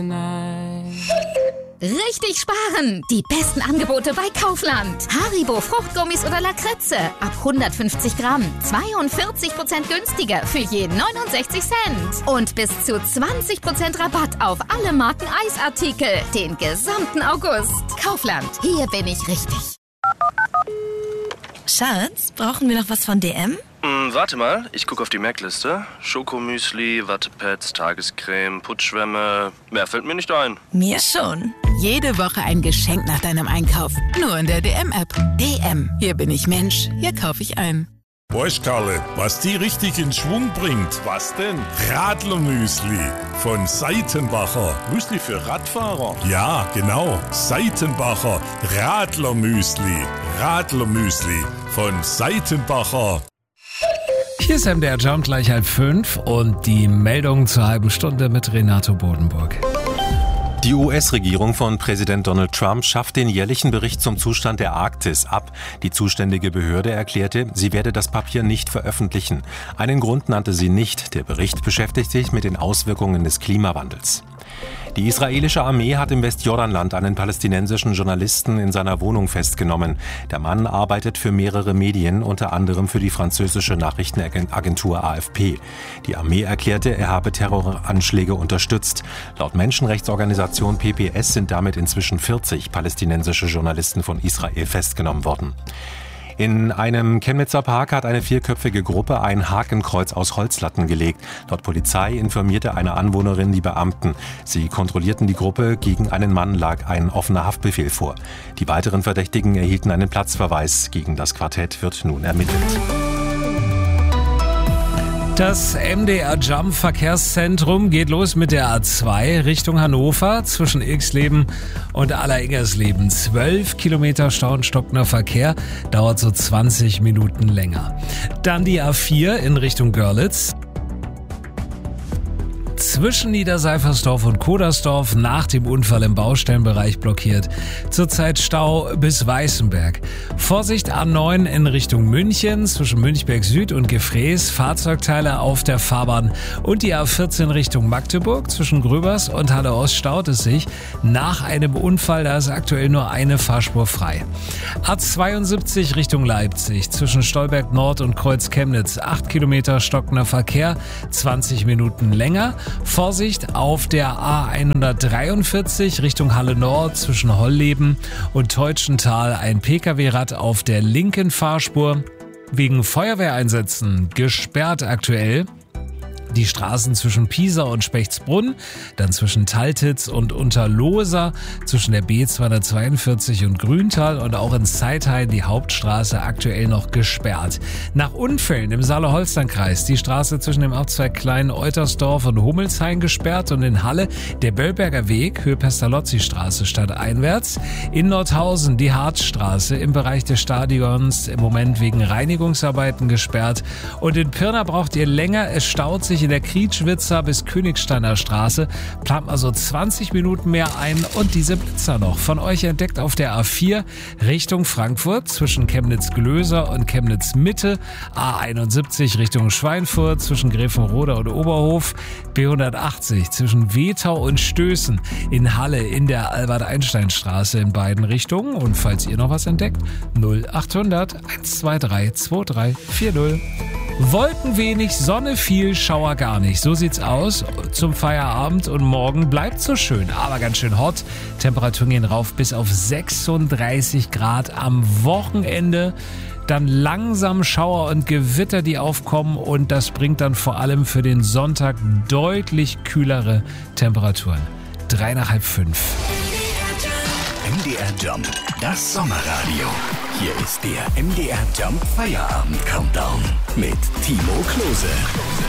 Richtig sparen! Die besten Angebote bei Kaufland. Haribo Fruchtgummis oder Lakritze. Ab 150 Gramm. 42% günstiger für je 69 Cent. Und bis zu 20% Rabatt auf alle Marken Eisartikel. Den gesamten August. Kaufland. Hier bin ich richtig. Schatz, brauchen wir noch was von DM? Warte mal, ich gucke auf die Merkliste. Schokomüsli, Wattepads, Tagescreme, Putzschwämme. Mehr fällt mir nicht ein. Mir schon. Jede Woche ein Geschenk nach deinem Einkauf. Nur in der DM-App. DM. Hier bin ich Mensch. Hier kaufe ich ein. Weißt, Karle, was die richtig in Schwung bringt? Was denn? Radlermüsli von Seitenbacher. Müsli für Radfahrer? Ja, genau. Seitenbacher Radlermüsli. Radlermüsli von Seitenbacher. Hier ist MDR Jump gleich 4:30 und die Meldung zur halben Stunde mit Renato Bodenburg. Die US-Regierung von Präsident Donald Trump schafft den jährlichen Bericht zum Zustand der Arktis ab. Die zuständige Behörde erklärte, sie werde das Papier nicht veröffentlichen. Einen Grund nannte sie nicht. Der Bericht beschäftigt sich mit den Auswirkungen des Klimawandels. Die israelische Armee hat im Westjordanland einen palästinensischen Journalisten in seiner Wohnung festgenommen. Der Mann arbeitet für mehrere Medien, unter anderem für die französische Nachrichtenagentur AFP. Die Armee erklärte, er habe Terroranschläge unterstützt. Laut Menschenrechtsorganisation PPS sind damit inzwischen 40 palästinensische Journalisten von Israel festgenommen worden. In einem Chemnitzer Park hat eine 4-köpfige Gruppe ein Hakenkreuz aus Holzlatten gelegt. Laut Polizei informierte eine Anwohnerin die Beamten. Sie kontrollierten die Gruppe. Gegen einen Mann lag ein offener Haftbefehl vor. Die weiteren Verdächtigen erhielten einen Platzverweis. Gegen das Quartett wird nun ermittelt. Das MDR Jump Verkehrszentrum geht los mit der A2 Richtung Hannover zwischen Ilksleben und Alleringersleben. 12 Kilometer Stau und stockender Verkehr, dauert so 20 Minuten länger. Dann die A4 in Richtung Görlitz. Zwischen Niederseifersdorf und Kodersdorf nach dem Unfall im Baustellenbereich blockiert. Zurzeit Stau bis Weißenberg. Vorsicht A9 in Richtung München zwischen Münchberg Süd und Gefrees. Fahrzeugteile auf der Fahrbahn. Und die A14 Richtung Magdeburg zwischen Gröbers und Halle Ost staut es sich. Nach einem Unfall, da ist aktuell nur eine Fahrspur frei. A72 Richtung Leipzig zwischen Stolberg Nord und Kreuz Chemnitz. 8 Kilometer stockender Verkehr, 20 Minuten länger. Vorsicht auf der A143 Richtung Halle Nord zwischen Holleben und Teutschental. Ein Pkw-Rad auf der linken Fahrspur. Wegen Feuerwehreinsätzen gesperrt aktuell. Die Straßen zwischen Pisa und Spechtsbrunn, dann zwischen Taltitz und Unterlohsa, zwischen der B242 und Grüntal und auch in Zeithain die Hauptstraße aktuell noch gesperrt. Nach Unfällen im Saale-Holstein-Kreis die Straße zwischen dem Ortsteil Klein-Eutersdorf und Hummelshain gesperrt und in Halle der Böllberger Weg, Höhe Pestalozzi-Straße stadteinwärts. In Nordhausen die Harzstraße im Bereich des Stadions im Moment wegen Reinigungsarbeiten gesperrt. Und in Pirna braucht ihr länger, es staut sich in der Krietschwitzer bis Königsteiner Straße. Plant mal so 20 Minuten mehr ein und diese Blitzer noch. Von euch entdeckt auf der A4 Richtung Frankfurt zwischen Chemnitz-Glöser und Chemnitz-Mitte. A71 Richtung Schweinfurt zwischen Gräfenroda und Oberhof. B180 zwischen Wetau und Stößen. In Halle in der Albert-Einstein-Straße in beiden Richtungen. Und falls ihr noch was entdeckt, 0800 123 2340. Wolken wenig, Sonne viel, Schauer gar nicht. So sieht's aus zum Feierabend und morgen bleibt so schön, aber ganz schön hot. Temperaturen gehen rauf bis auf 36 Grad am Wochenende. Dann langsam Schauer und Gewitter, die aufkommen und das bringt dann vor allem für den Sonntag deutlich kühlere Temperaturen. 3 nach halb 5. MDR Jump, das Sommerradio. Hier ist der MDR Jump Feierabend Countdown mit Timo Klose.